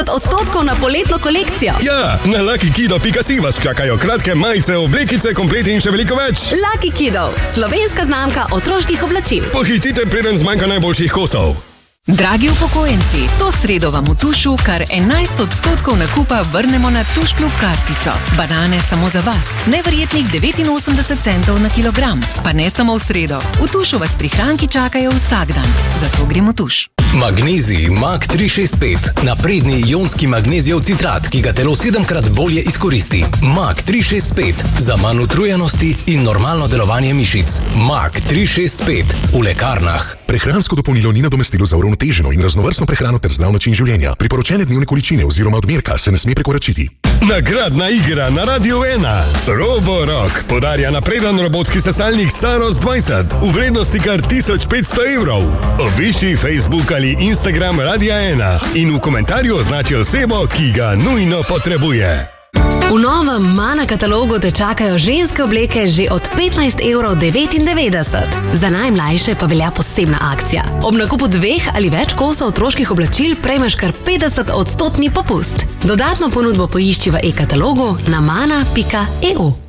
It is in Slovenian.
50% na poletno kolekcijo. Ja, na luckykido.si vas čakajo kratke majice, oblekice, kompleti in še veliko več. Lucky Kiddo, slovenska znamka otroških oblačil. Pohitite, preden zmanjka najboljših kosov. Dragi upokojenci, to sredo vam v Tušu kar 11% nakupa vrnemo na Tuš Klub kartico. Banane samo za vas, neverjetnih 89 centov na kilogram. Pa ne samo v sredo, v Tušu vas prihranki čakajo vsak dan. Zato gremo Tuš. Magnezij MAG 365, napredni ionski magnezijev citrat, ki ga telo 7-krat bolje izkoristi. MAG 365, za manj utrujenosti in normalno delovanje mišic. MAG 365, v lekarnah. Prehransko dopolnilo ni nadomestilo za uravnoteženo in raznovrstno prehrano ter zdrav način življenja. Priporočene dnevne količine oziroma odmerka se ne sme prekoračiti. Nagradna igra na Radio 1. Roborock podarja napreden robotski sesalnik Saros 20 v vrednosti kar 1500 evrov. Obišči Facebook ali Instagram Radia 1 in v komentarju označi osebo, ki ga nujno potrebuje. V novem Mana katalogu te čakajo ženske obleke že od 15,99 €. Za najmlajše pa velja posebna akcija. Ob nakupu 2 ali več kosov otroških oblačil prejmeš kar 50% popust. Dodatno ponudbo poišči v e-katalogu na mana.eu.